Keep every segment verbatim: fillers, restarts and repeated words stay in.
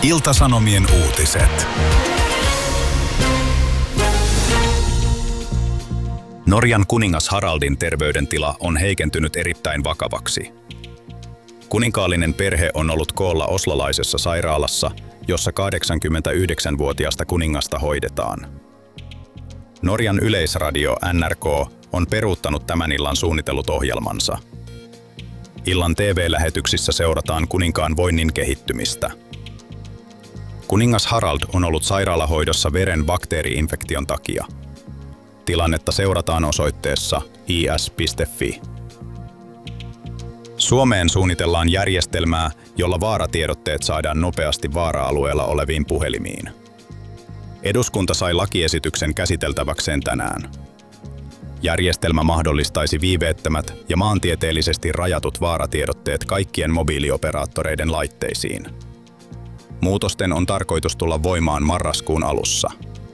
Ilta-Sanomien uutiset. Norjan kuningas Haraldin terveydentila on heikentynyt erittäin vakavaksi. Kuninkaallinen perhe on ollut koolla oslolaisessa sairaalassa, jossa kahdeksankymmentäyhdeksänvuotiasta kuningasta hoidetaan. Norjan yleisradio N R K on peruuttanut tämän illan suunnitellut ohjelmansa. Illan T V-lähetyksissä seurataan kuninkaan voinnin kehittymistä. Kuningas Harald on ollut sairaalahoidossa veren bakteeri-infektion takia. Tilannetta seurataan osoitteessa i s piste f i. Suomeen suunnitellaan järjestelmää, jolla vaaratiedotteet saadaan nopeasti vaara-alueella oleviin puhelimiin. Eduskunta sai lakiesityksen käsiteltäväkseen tänään. Järjestelmä mahdollistaisi viiveettömät ja maantieteellisesti rajatut vaaratiedotteet kaikkien mobiilioperaattoreiden laitteisiin. Muutosten on tarkoitus tulla voimaan marraskuun alussa.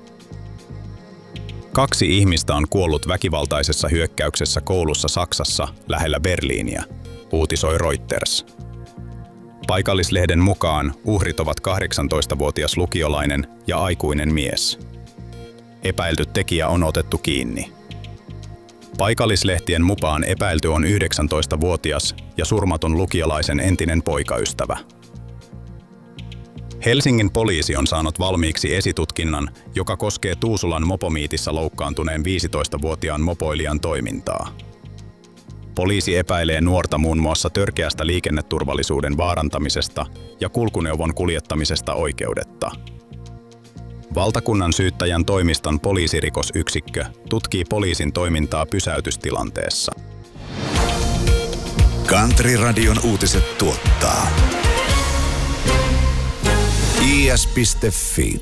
Kaksi ihmistä on kuollut väkivaltaisessa hyökkäyksessä koulussa Saksassa lähellä Berliiniä, uutisoi Reuters. Paikallislehden mukaan uhrit ovat kahdeksantoistavuotias lukiolainen ja aikuinen mies. Epäilty tekijä on otettu kiinni. Paikallislehtien mukaan epäilty on yhdeksäntoistavuotias ja surmatun lukiolaisen entinen poikaystävä. Helsingin poliisi on saanut valmiiksi esitutkinnan, joka koskee Tuusulan mopomiitissä loukkaantuneen viisitoistavuotiaan mopoilijan toimintaa. Poliisi epäilee nuorta muun muassa törkeästä liikenneturvallisuuden vaarantamisesta ja kulkuneuvon kuljettamisesta oikeudetta. Valtakunnan syyttäjän toimiston poliisirikosyksikkö tutkii poliisin toimintaa pysäytystilanteessa. Country-radion uutiset tuottaa i s piste f i.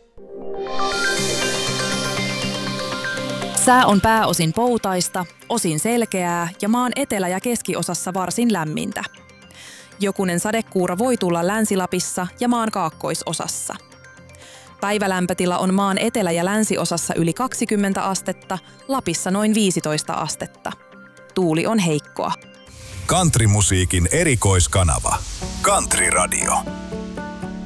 Sää on pääosin poutaista, osin selkeää ja maan etelä- ja keskiosassa varsin lämmintä. Jokunen sadekuura voi tulla Länsi-Lapissa ja maan kaakkoisosassa. Päivälämpötila on maan etelä- ja länsiosassa yli kaksikymmentä astetta, Lapissa noin viisitoista astetta. Tuuli on heikkoa. Countrymusiikin erikoiskanava. Country Radio.